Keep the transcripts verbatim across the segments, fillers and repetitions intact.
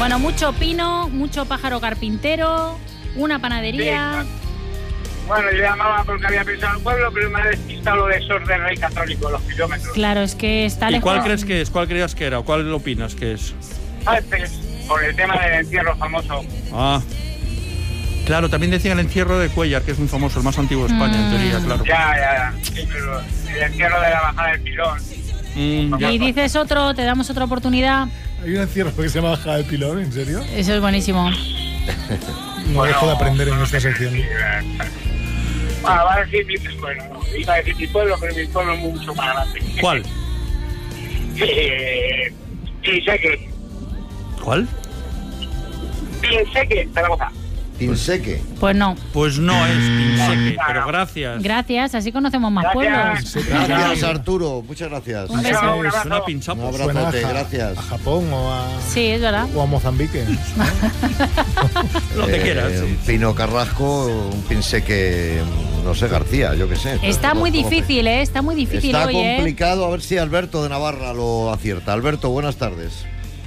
Bueno, mucho pino, mucho pájaro carpintero, una panadería... Sí. Bueno, yo llamaba porque había pensado en pueblo, pero me ha despistado lo de esos del Rey Católico, los kilómetros. Claro, es que está ¿Y lejos. cuál crees que es? ¿Cuál creías que era? ¿O cuál opinas que es? Ah, pues, por el tema del entierro famoso. Ah. Claro, también decían el entierro de Cuéllar, que es muy famoso, el más antiguo de España, Mm. en teoría, claro. Ya, ya, sí, pero el entierro de la bajada del pilón. Mm, ya. Y dices otro, te damos otra oportunidad. Hay un encierro que se llama Bajada del Pilón, ¿en serio? Eso es buenísimo. No Bueno, dejo de aprender en esta sección. Ah, va a decir mi pueblo, no. Iba a decir mi pueblo, pero mi pueblo es mucho más grande. ¿Cuál? Eh, Pinseque. ¿Cuál? Pinseque, Zaragoza. Pinseque. Pues no. Pues no es Pinseque, pero gracias. Gracias, así conocemos más Gracias. pueblos. Gracias, Arturo. Muchas gracias. Un beso. Un abrazo. Suena Un pinchapo. abrazote, Suena a- gracias. A Japón o a, Sí, es verdad. o a Mozambique. Lo que Eh, quieras. Un Pino Carrasco, un Pinseque, no sé, García, yo qué sé. Está muy ¿Cómo- cómo difícil, ¿eh? Está muy se- difícil Está hoy, ¿eh? complicado, a ver si Alberto de Navarra lo acierta. Alberto, buenas tardes.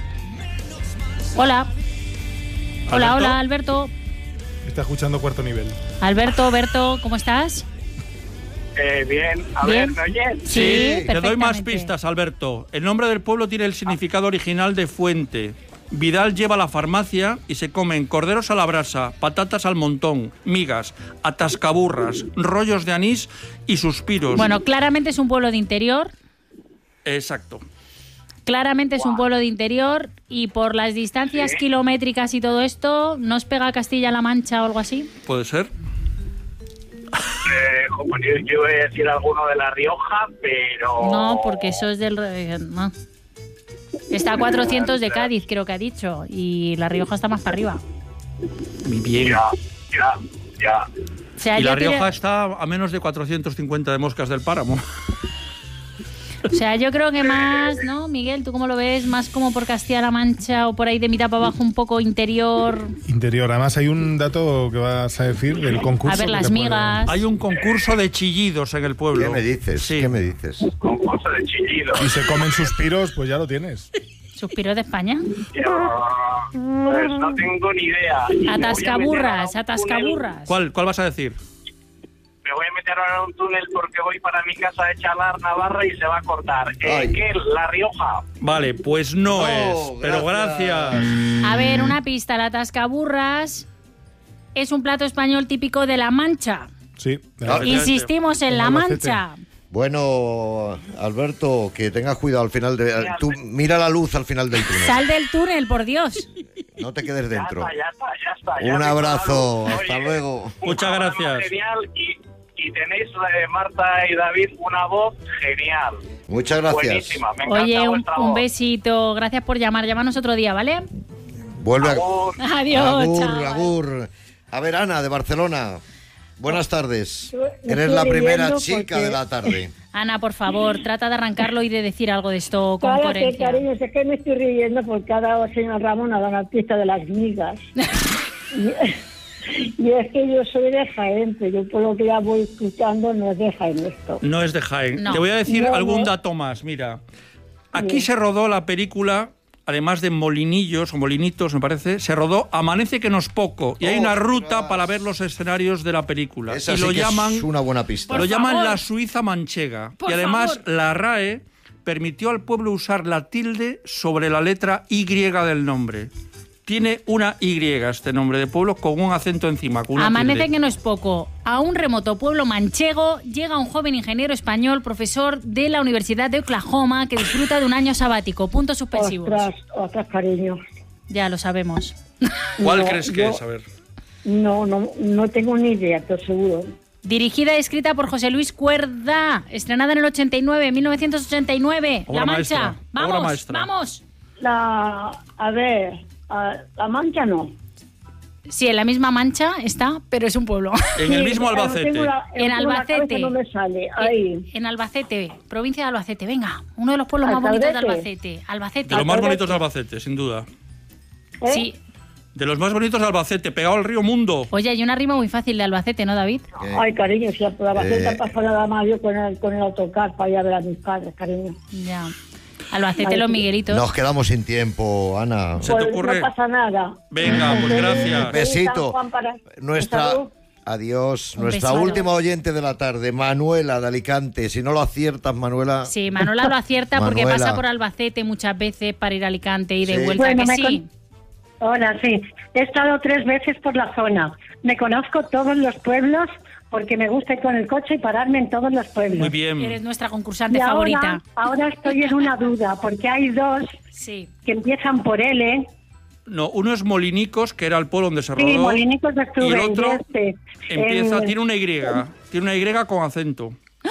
Hola. Hola, ¿Alberto? hola, Alberto. Está escuchando Cuarto Nivel. Alberto, Berto, ¿cómo estás? Eh, bien, a Bien. ver, ¿me oyes? Sí, Te doy más perfectamente. pistas, Alberto. El nombre del pueblo tiene el significado original de fuente. Vidal lleva a la farmacia y se comen corderos a la brasa, patatas al montón, migas, atascaburras, rollos de anís y suspiros. Bueno, claramente es un pueblo de interior. Exacto. Claramente es un pueblo de interior y por las distancias Sí. kilométricas y todo esto, ¿no os pega Castilla-La Mancha o algo así? ¿Puede ser? Eh, como yo, yo voy a decir alguno de La Rioja, pero... No, porque eso es del... eh, No. Está a cuatrocientos de Cádiz, creo que ha dicho, y La Rioja está más para arriba. Muy bien. Ya, ya, ya. O sea, Y yo La te- Rioja está a menos de cuatrocientos cincuenta de Moscas del Páramo. O sea, yo creo que más, ¿no, Miguel? ¿Tú cómo lo ves? Más como por Castilla-La Mancha o por ahí de mitad para abajo, un poco interior. Interior. Además, hay un dato que vas a decir del concurso. A ver, que las te puede- migas. Hay un concurso de chillidos en el pueblo. ¿Qué me dices? Sí. ¿Qué me dices? Concurso de chillido. Y se comen suspiros, pues ya lo tienes. Suspiros de España. Ya, pues no tengo ni idea. Y me voy a Atascaburras, meter a un túnel. atascaburras. ¿Cuál, ¿Cuál vas a decir? Me voy a meter ahora en un túnel porque voy para mi casa de Chalar, Navarra, y se va a cortar. Eh, Ay. ¿Qué? La Rioja. Vale, pues no, No, es. Pero gracias. gracias. A ver, una pista. La atascaburras es un plato español típico de La Mancha. Sí. Ah, Insistimos en En La Albacete. Mancha. Bueno, Alberto, que tengas cuidado al final de... Tú mira la luz al final del túnel. Sal del túnel, por Dios. No te quedes Ya dentro. está, ya está, ya está. ya Un está. abrazo. Oye, Hasta luego. un Muchas programa gracias. Genial y, y tenéis, eh, Marta y David, una voz genial. Muchas gracias. Buenísima, me encanta Oye, un, vuestra un voz. besito. Gracias por llamar. Llámanos otro día, ¿vale? Vuelve a... Agur. Adiós. Agur, chaval. agur. A ver, Ana, de Barcelona. Buenas tardes. Me Eres estoy la primera riendo chica porque- de la tarde. Ana, por favor, trata de arrancarlo y de decir algo de esto con Cállate, coherencia. cariño, sé que me estoy riendo porque ha dado el señor Ramón a la pista de las migas. y, y es que yo soy de Jaén, pero yo por lo que ya voy escuchando no es de Jaén esto. No es de Jaén. No. Te voy a decir No, algún no. dato más. Mira, aquí se rodó la película, además de Molinillos o Molinitos, me parece, se rodó Amanece que no es poco. Y hay una Ostras. ruta para ver los escenarios de la película. Esa y sí lo que llaman, es una buena pista. Por lo llaman favor. la Suiza manchega. Por y además favor. la R A E permitió al pueblo usar la tilde sobre la letra Y del nombre. Tiene una Y este nombre de pueblo con un acento encima, con una Amanece tilde. que no es poco. A un remoto pueblo manchego llega un joven ingeniero español, profesor de la Universidad de Oklahoma, que disfruta de un año sabático. Puntos suspensivos. Ostras, ostras, cariño. Ya lo sabemos. ¿Cuál No, crees que yo- es? A ver. No, no, no tengo ni idea, estoy seguro. Dirigida y escrita por José Luis Cuerda. Estrenada en el ochenta y nueve, mil novecientos ochenta y nueve. Obra La Mancha. maestra, obra Vamos, maestra. vamos. La, a ver, a- La Mancha no. Sí, en la misma Mancha está, pero es un pueblo. En el Sí, mismo pero Albacete. tengo la- En tengo la Albacete. cabeza, no me sale, ahí. En Albacete, provincia de Albacete. Venga, uno de los pueblos más bonitos de ¿Albacete? Albacete. Albacete. De los más Albacete. bonitos de Albacete, sin duda. ¿Eh? Sí. De los más bonitos de Albacete, pegado al río Mundo. Oye, hay una rima muy fácil de Albacete, ¿no, David? Eh, Ay, cariño, si por Albacete Eh. ha pasado nada más yo con el, con el autocar para ir a ver a mis padres, cariño. Ya. Albacete, Vale. los Miguelitos. Nos quedamos sin tiempo, Ana. ¿Se te Pues ocurre? no pasa nada. Venga, pues gracias. Besito. Juan, para- Nuestra... Salud. Adiós. Un Nuestra besito. última oyente de la tarde, Manuela de Alicante. Si no lo aciertas, Manuela... Sí, Manuela lo acierta porque Manuela. pasa por Albacete muchas veces para ir a Alicante y de Sí. vuelta, Bueno, que me sí. con- Hola, sí. He estado tres veces por la zona. Me conozco todos los pueblos porque me gusta ir con el coche y pararme en todos los pueblos. Muy bien. Eres nuestra concursante Y ahora, favorita. ahora estoy en una duda porque hay dos Sí. que empiezan por L. No, uno es Molinicos, que era el pueblo donde se rodó. Sí, Molinicos de Estuve, Y el otro y este, empieza, en- tiene una Y. Tiene una Y con acento.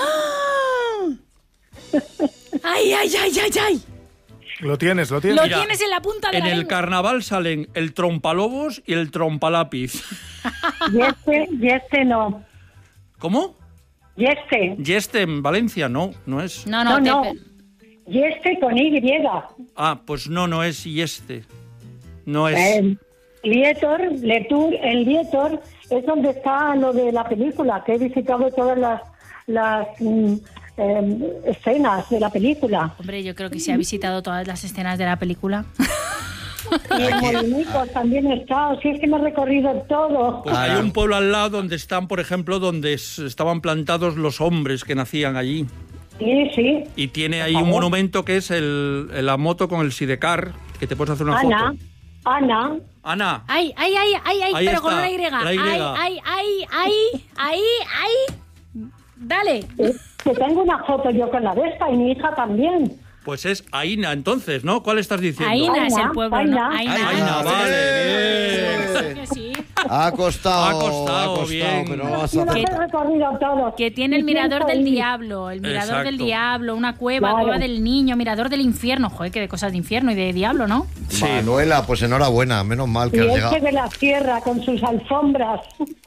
¡Ay, ay, ay, ay, ay! Lo tienes, lo tienes. Lo Mira, tienes en la punta de En la el lengua. carnaval salen el trompalobos y el trompalápiz. Y este, y este no. ¿Cómo? Y este, Y este en Valencia, no, no es. No, no, no, te- no. Y este con Y. Ah, pues no, no es y este. No es. Eh, Lietor, Letour, el Lietor es donde está lo de la película, que he visitado todas las, las mm, eh, escenas de la película. Hombre, yo creo que se ha visitado todas las escenas de la película. Y en Molinicos también he estado, si es que me he recorrido todo. Pues hay un pueblo al lado donde están, por ejemplo, donde s- estaban plantados los hombres que nacían allí. Sí, sí. Y tiene ahí Por un favor. monumento que es el, la moto con el sidecar, que te puedes hacer una Ana, foto. Ana, Ana, Ay, ay, ay, ay, ay, Ahí pero está, con una Y. la Y. Ay, ay, ay, ay, ay, ay. Dale. eh, que tengo una foto yo con la de esta y mi hija también. pues es Aina entonces, ¿no? ¿Cuál estás diciendo? Aina es Aina, el pueblo, Aina. ¿no? Aina. Aina, vale, bien. Sí, que sí. Ha costado, Ha costado, bien. pero no vas Yo a los Que- hacer... he recorrido todos. Que tiene el Y mirador pienso del ir. diablo, el mirador del Exacto. diablo, una cueva, Claro. cueva del niño, mirador del infierno. Joder, que de cosas de infierno y de diablo, ¿no? Sí. Manuela, pues enhorabuena, menos mal Y que has este llegado. de la sierra con sus alfombras.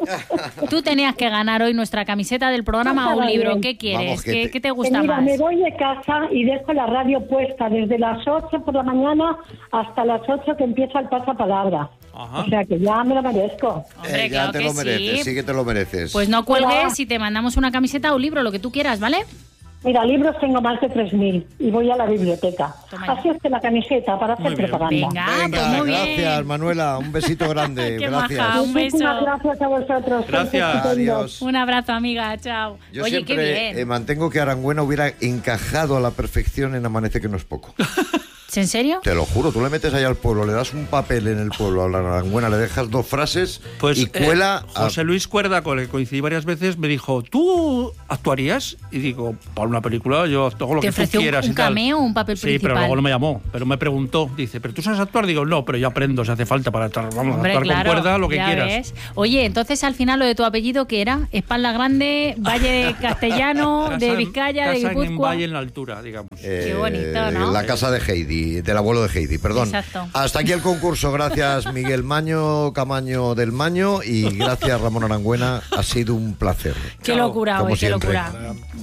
Tú tenías que ganar hoy nuestra camiseta del programa o un libro. ¿Qué quieres? Vamos, que ¿Qué, te- qué te Que gusta mira, más? me voy de casa y dejo la radio puesta desde las ocho por la mañana hasta las ocho que empieza el pasapalabra. Ajá. O sea que ya me lo merezco. Hombre, Eh, ya claro te que lo mereces, sí. sí que te lo mereces. Pues no Hola. cuelgues y te mandamos una camiseta o un libro, lo que tú quieras, ¿vale? Mira, libros tengo más de tres mil y voy a la biblioteca. Toma ya. Así es que la camiseta para hacer Muy bien. propaganda. Venga, Venga, pues muy gracias, bien. Manuela. Un besito grande. Qué gracias. maja. Un Muchísimas beso. gracias a vosotros. Gracias. Sois estupendos. Adiós. Un abrazo, amiga. Chao. Yo Oye, qué siempre bien. eh, mantengo que Arangüena hubiera encajado a la perfección en Amanece que no es poco. ¿En serio? Te lo juro, tú le metes allá al pueblo, le das un papel en el pueblo a la Arangüena, le dejas dos frases Pues y eh, cuela a- José Luis Cuerda, con el que coincidí varias veces, me dijo, ¿tú actuarías? Y digo, para una película yo hago lo ¿Te que tú ofreció un- quieras un y tal. cameo o un papel Sí, pero principal? luego no me llamó. Pero me preguntó, dice, ¿pero tú sabes actuar? Digo, no, pero yo aprendo, si hace falta para actuar, vamos, Hombre, actuar claro, con cuerda, lo que ya quieras. ves. Oye, entonces al final lo de tu apellido, ¿qué era? Espalda Grande, Valle Castellano, Casa de en- Vizcaya, de casa en Guipúzcoa. Valle en la altura, digamos. eh, bonito, ¿no? La casa de Heidi, del abuelo de Heidi, perdón. Exacto. Hasta aquí el concurso, gracias Miguel Maño, Camaño del Maño y gracias Ramón Arangüena, ha sido un placer. Qué Chao. locura Como hoy, qué siempre. locura.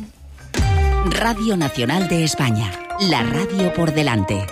Radio Nacional de España, la radio por delante.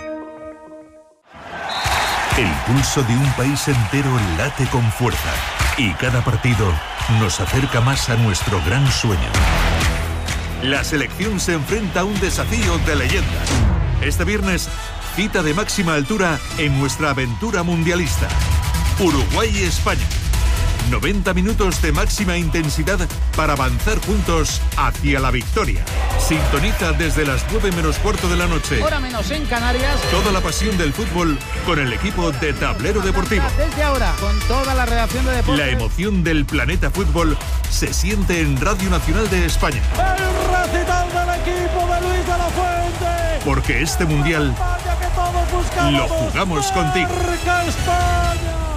El pulso de un país entero late con fuerza y cada partido nos acerca más a nuestro gran sueño. La selección se enfrenta a un desafío de leyenda. Este viernes, cita de máxima altura en nuestra aventura mundialista. Uruguay y España. noventa minutos de máxima intensidad para avanzar juntos hacia la victoria. Sintoniza desde las nueve menos cuarto de la noche. Hora menos en Canarias. Toda la pasión del fútbol con el equipo de Tablero Deportivo. Desde ahora, con toda la redacción de deportes. La emoción del planeta fútbol se siente en Radio Nacional de España. El recital del equipo de Luis de la Fuente. Porque este mundial España que todos buscamos. lo jugamos contigo. Marca España.